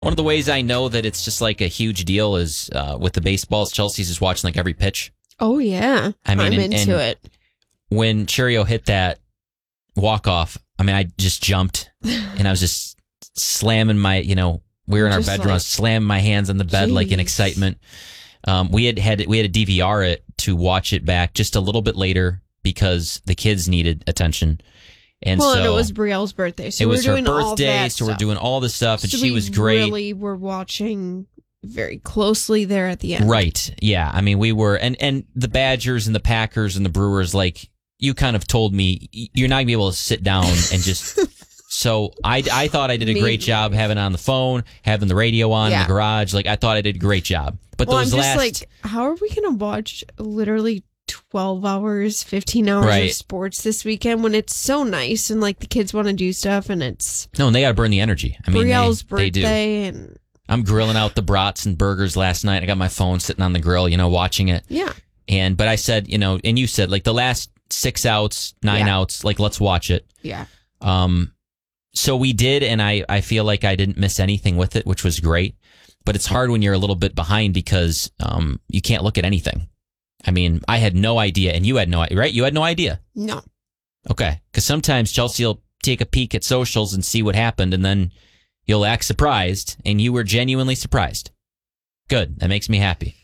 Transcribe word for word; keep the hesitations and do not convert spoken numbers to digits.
One of the ways I know that it's just like a huge deal is uh, with the baseballs. Chelsea's just watching like every pitch. Oh, yeah. I mean, I'm and, into and it. When Cheerio hit that walk-off, I mean, I just jumped and I was just slamming my, you know, we were in our Just bedroom, I like, was slamming my hands on the bed like in jeez. excitement. Um, we had had we had to D V R it to watch it back just a little bit later because the kids needed attention. And well, so and it was Brielle's birthday, so it we're was her doing all birthday, that so we're stuff. doing all the stuff, and So she we was great. Really, were watching very closely there at the end. Right. Yeah. I mean, we were, and, and the Badgers and the Packers and the Brewers, like, you kind of told me you're not going to be able to sit down and just. So I, I thought I did a Me- great job having it on the phone, having the radio on Yeah. in the garage. Like, I thought I did a great job. But Well, I'm those just last. like, how are we going to watch literally twelve hours, fifteen hours Right. of sports this weekend when it's so nice and like the kids want to do stuff and it's no, and they got to burn the energy. I mean, Brielle's they, they do. birthday and I'm grilling out the brats and burgers last night. I got my phone sitting on the grill, you know, watching it. yeah. And, but I said, you know, and you said, like, the last six outs, nine Yeah. outs, like, let's watch it. Yeah. Um, so we did, and I, I feel like I didn't miss anything with it, which was great. But it's hard when you're a little bit behind because um, you can't look at anything. I mean, I had no idea, and you had no idea, right? You had no idea. No. Okay. Because sometimes Chelsea will take a peek at socials and see what happened, and then you'll act surprised, and you were genuinely surprised. Good. That makes me happy.